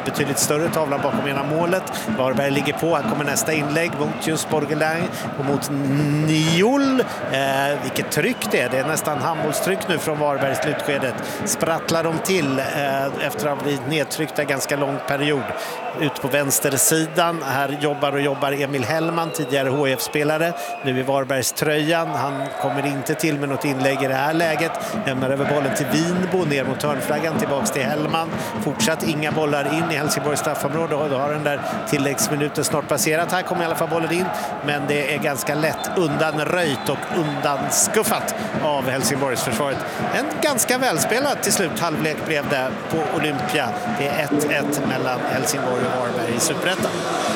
betydligt större tavla bakom ena målet. Varberg ligger på, här kommer nästa inlägg mot just Borgelin och mot Niol. Vilket tryck det är nästan handbollstryck nu från Varbergs slutskedet. Sprattlar de till efter att ha blivit nedtryckta ganska lång period. Ut på vänstersidan, här jobbar Emil Hellman, tidigare HF-spelare, nu i Varbergs tröjan. Han kommer inte till med något inlägg i det här läget. Lämnar över bollen till Winbo, ner mot hörnflaggan, tillbaks till Hellman. Fortsatt inga bollar in i Helsingborgs straffområde, och då har den där tilläggsminuten snart passerat. Här kommer i alla fall bollen in, men det är ganska lätt undanröjt och undanskuffat av Helsingborgs försvaret. En ganska välspelad till slut halvlek blev det på Olympia. Det är 1-1 mellan Helsingborg och Varberg i Superettan.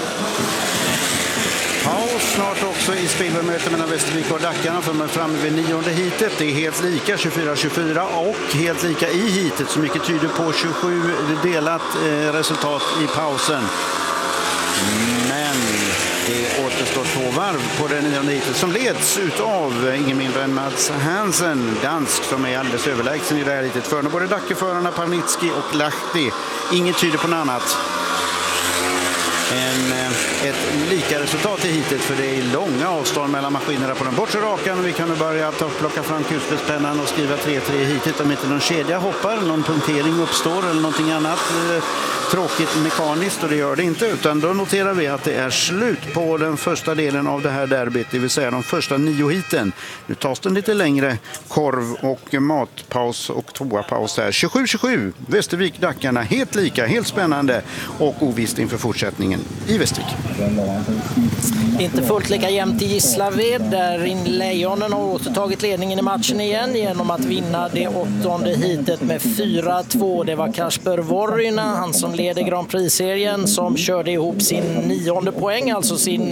Paus snart också i spelmötet mellan Västervik och Dackarna, för man är framme vid 9:e hitet. Det är helt lika 24-24 och helt lika i hitet, så mycket tyder på 27 delat resultat i pausen. Men det återstår 2 varv på det 9:e hitet som leds utav ingen mindre än Mats Hansen, dansk, som är alldeles överlägsen i det här hitet. För både Dackeförarna Parnitski och Lahti. Inget tyder på något annat än ett lika resultat i hitet, för det är långa avstånd mellan maskinerna på den bortre rakan. Vi kan nu börja plocka fram kulspetspennan och skriva 3-3 i hitet om inte någon kedja hoppar, någon punktering uppstår eller någonting annat tråkigt mekaniskt, och det gör det inte, utan då noterar vi att det är slut på den första delen av det här derbyt, det vill säga de första 9 hiten. Nu tas den lite längre korv och matpaus och toapaus här. 27-27, Västervik Dackarna, helt lika, helt spännande och ovisst inför fortsättningen i Västervik. Inte fullt lika jämnt i Gislaved, där Lejonen har återtagit ledningen i matchen igen genom att vinna det 8:e hitet med 4-2. Det var Kasper Vorryna, han som leder Grand Prix-serien, som körde ihop sin 9:e poäng, alltså sin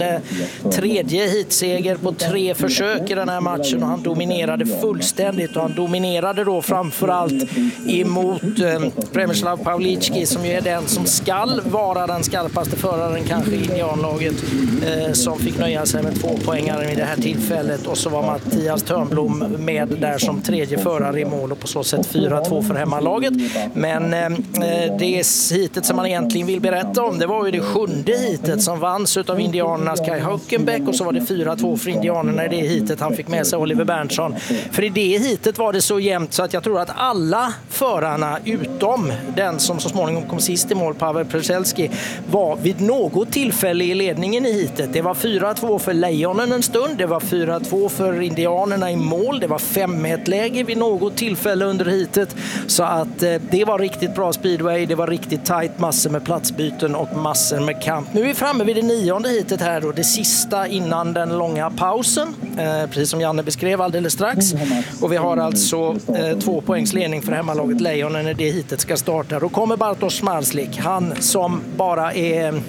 3:e hitseger på 3 försök i den här matchen, och han dominerade fullständigt, och han dominerade då framförallt emot Premislav Pavlicki, som ju är den som skall vara den skarpaste föraren kanske i indianlaget, som fick nöja sig med 2 poängare i det här tillfället, och så var Mattias Törnblom med där som 3:e förare i mål, och på så sätt 4-2 för hemmalaget. Men det hitet som man egentligen vill berätta om, det var ju det 7:e hitet som vanns av indianernas Kai Haukenbeck, och så var det 4-2 för indianerna i det hitet. Han fick med sig Oliver Berntsson. För i det hitet var det så jämnt så att jag tror att alla förarna utom den som så småningom kom sist i mål, Pavel Prezelski, var vid något tillfälle i ledningen i hitet. Det var 4-2 för Lejonen en stund, det var 4-2 för indianerna i mål, det var 5-1-läge vid något tillfälle under hitet, så att det var riktigt bra speedway, det var riktigt tight, massor med platsbyten och massor med kamp. Nu är vi framme vid det 9:e hitet här då, det sista innan den långa pausen, precis som Janne beskrev alldeles strax, och vi har alltså 2 poängs ledning för hemmalaget Lejonen när det hitet ska starta. Då kommer Bartosz Smarslik, han som bara är,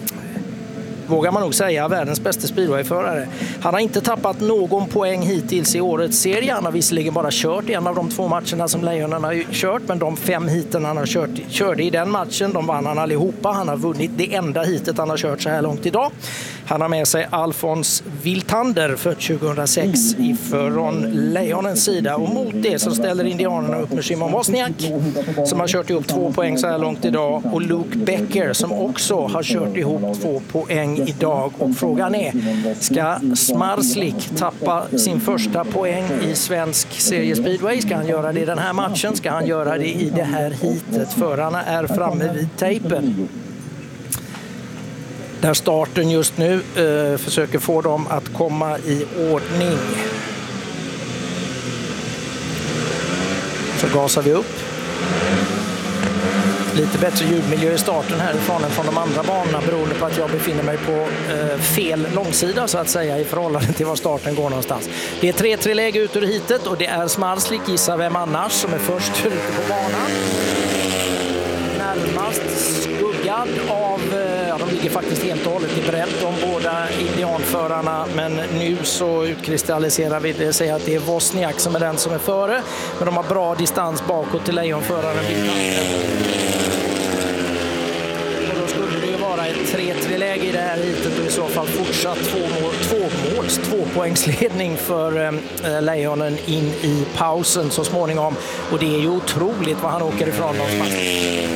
vågar man nog säga, världens bästa speedwayförare. Han har inte tappat någon poäng hittills i årets serie. Han har visserligen bara kört en av de 2 matcherna som Lejonen har kört, men de 5 hiten han har körde i den matchen, de vann han allihopa. Han har vunnit det enda hitet han har kört så här långt idag. Han har med sig Alfons Wiltander, född 2006 från Lejonens sida, och mot det så ställer indianerna upp med Szymon Wozniak, som har kört ihop 2 poäng så här långt idag, och Luke Becker, som också har kört ihop 2 poäng idag. Och frågan är, ska Smarslik tappa sin första poäng i svensk serie speedway? Ska han göra det i den här matchen? Ska han göra det i det här hitet? Förarna är framme vid tejpen, där starten just nu försöker få dem att komma i ordning. Så gasar vi upp. Lite bättre ljudmiljö i starten härifrån än från de andra banorna, beroende på att jag befinner mig på fel långsida så att säga i förhållande till var starten går någonstans. Det är 3-3-läge ut ur hitet, och det är Smarslik, gissa vem annars, som är först ute på banan. Närmast skuggad av, de ligger faktiskt helt och hållet i bredd, de båda indianförarna, men nu så utkristalliserar vi det, säger att det är Wozniak som är den som är före, men de har bra distans bakåt till lejonföraren. Och då skulle det ju vara ett 3-3-läge i det här hitet, och i så fall fortsatt 2-poängsledning för Lejonen in i pausen så småningom, och det är ju otroligt vad han åker ifrån någonstans.